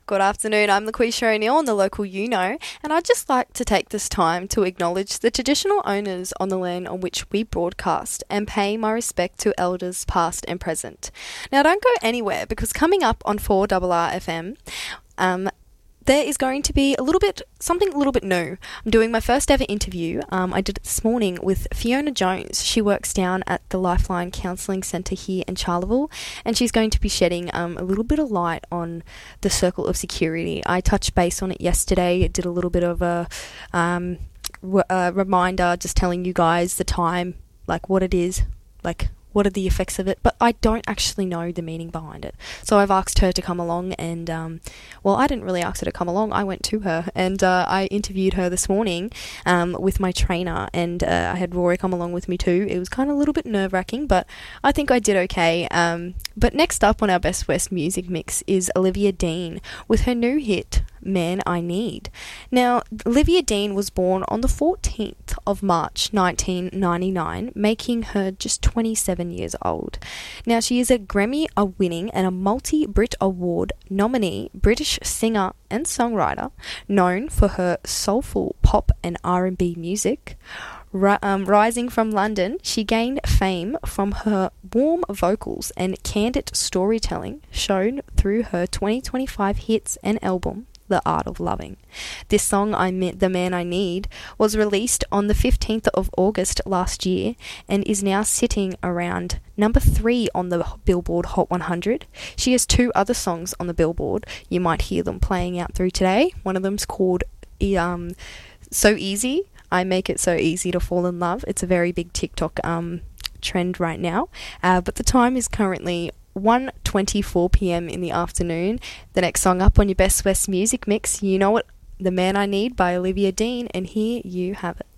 Good afternoon, I'm Laquisha O'Neill on the local You Know, and I'd just like to take this time to acknowledge the traditional owners on the land on which we broadcast and pay my respect to elders past and present. Now don't go anywhere because coming up on 4RR FM, there is going to be something a little bit new. I'm doing my first ever interview. I did it this morning with Fiona Jones. She works down at the Lifeline Counselling Centre here in Charleville, and she's going to be shedding a little bit of light on the circle of security. I touched base on it yesterday. Did a little bit of a reminder, just telling you guys the time, like what it is, like what are the effects of it, but I don't actually know the meaning behind it. So I've asked her to come along and, I didn't really ask her to come along. I went to her and I interviewed her this morning with my trainer, and I had Rory come along with me too. It was kind of a little bit nerve-wracking, but I think I did okay. But next up on our Best West Music Mix is Olivia Dean with her new hit, Man I Need. Now, Olivia Dean was born on the 14th of March 1999, making her just 27 years old. Now, she is a Grammy-winning and a multi-Brit Award nominee British singer and songwriter, known for her soulful pop and R&B music. Rising from London, she gained fame from her warm vocals and candid storytelling shown through her 2025 hits and album, The Art of Loving. This song, The Man I Need, was released on the 15th of August last year and is now sitting around number 3 on the Billboard Hot 100. She has 2 other songs on the Billboard. You might hear them playing out through today. One of them's called So Easy. I Make It So Easy to Fall in Love. It's a very big TikTok trend right now. But the time is currently 1:24 p.m. in the afternoon. The next song up on your Best West Music Mix, you know it, The Man I Need by Olivia Dean, and here you have it.